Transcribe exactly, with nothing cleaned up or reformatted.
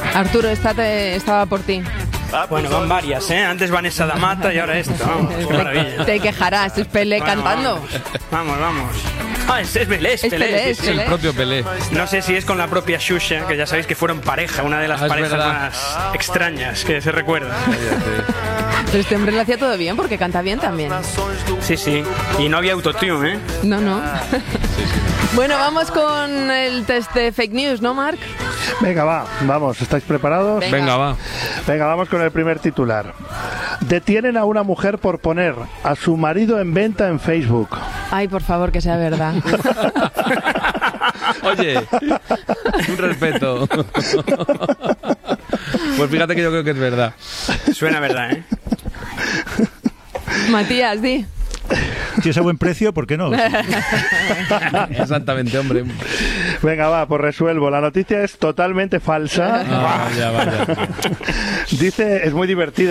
Arturo, esta te, estaba por ti. Bueno, van varias, ¿eh? Antes Vanessa da Mata y ahora esto. Vamos, qué maravilla. Te quejarás, es Pelé Bueno, cantando. Vamos, vamos. Ah, es, es Pelé, es Es Pelé. Pelé, sí, es sí. Pelé. El propio Pelé. No sé si es con la propia Xuxa, que ya sabéis que fueron pareja, una de las Ah, es parejas verdad. más extrañas que se recuerdan. Pero este hombre lo hacía todo bien porque canta bien también. Sí, sí. Y no había autotune, ¿eh? No, no. Bueno, vamos con el test de fake news, ¿no, Marc? Venga, va, vamos, ¿estáis preparados? Venga. Venga, va. Venga, vamos con el primer titular. Detienen a una mujer por poner a su marido en venta en Facebook. Ay, por favor, que sea verdad. Oye, un respeto. Pues fíjate que yo creo que es verdad. Suena verdad, ¿eh? Matías, di. Si es a buen precio, ¿por qué no? Exactamente, hombre. Venga, va, pues resuelvo. La noticia es totalmente falsa. Ah, vaya, vaya. Dice, es muy divertida.